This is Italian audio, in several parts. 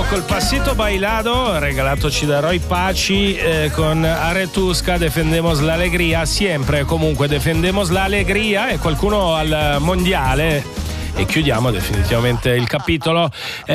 col Pasito Bailado regalatoci da Roy Paci con Aretusca, Defendemos la Alegría, sempre comunque Defendemos la Alegría, e qualcuno al mondiale. E chiudiamo definitivamente il capitolo,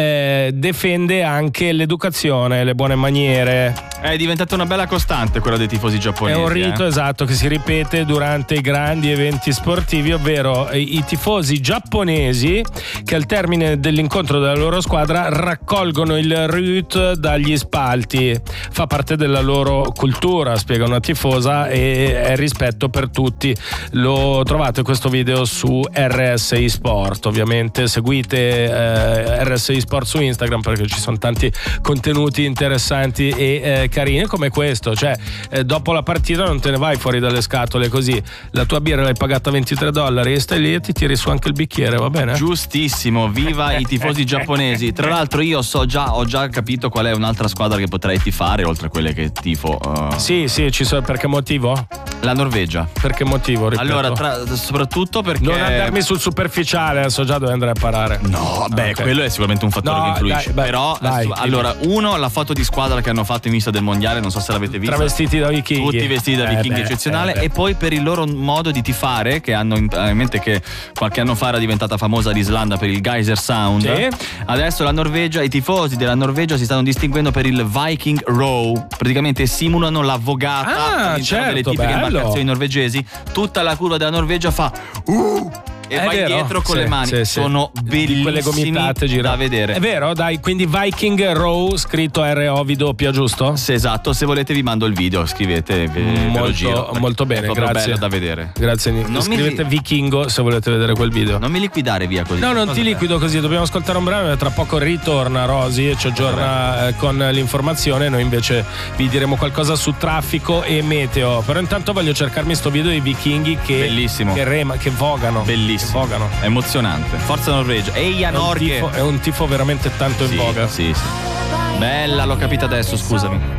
difende anche l'educazione, le buone maniere. È diventata una bella costante quella dei tifosi giapponesi. È un rito esatto che si ripete durante i grandi eventi sportivi, ovvero i tifosi giapponesi che al termine dell'incontro della loro squadra raccolgono il ryut dagli spalti. Fa parte della loro cultura, spiega una tifosa, e è rispetto per tutti. Lo trovate questo video su RSI Sport. Ovviamente seguite RSI Sport su Instagram perché ci sono tanti contenuti interessanti e carini come questo. Cioè dopo la partita non te ne vai fuori dalle scatole così, la tua birra l'hai pagata $23 e stai lì e ti tiri su anche il bicchiere, va bene? Giustissimo, viva i tifosi giapponesi. Tra l'altro io ho già capito qual è un'altra squadra che potrei tifare oltre a quelle che tifo. Sì, ci so, perché motivo? La Norvegia. Perché motivo? Ripeto. Allora, soprattutto perché non andarmi sul superficiale, adesso già dove andrai a parare. No, beh, okay. Quello è sicuramente un fattore che influisce. Però allora, uno, la foto di squadra che hanno fatto in vista del mondiale, non so se l'avete vista. Travestiti da vichinghi. Tutti vestiti da vichinghi, eccezionale. E poi per il loro modo di tifare, che hanno in mente che qualche anno fa era diventata famosa l'Islanda per il Geyser Sound. Sì. Adesso la Norvegia, i tifosi della Norvegia si stanno distinguendo per il Viking Row. Praticamente simulano la vogata delle tipiche imbarcazioni norvegesi. Tutta la curva della Norvegia fa e vai vero? Dietro con le mani. Sono bellissimi, quelle gomitate da vedere. È vero, dai, quindi Viking Row scritto ROW, giusto? Sì, esatto. Se volete vi mando il video, scrivete, ve lo giro. Molto bene, è grazie. Bello da vedere. Grazie. Scrivete Vichingo se volete vedere quel video. Non mi liquidare via così. No, non ti liquido così, dobbiamo ascoltare un brano e tra poco ritorna Rosy e ci aggiorna con l'informazione. Noi invece vi diremo qualcosa su traffico e meteo. Però intanto voglio cercarmi sto video dei vichinghi che vogano. Bellissimo. Vogano. È emozionante. Forza Norvegia. Eia Norge. È un tifo veramente tanto in voga. Sì. Bella, l'ho capita adesso, scusami.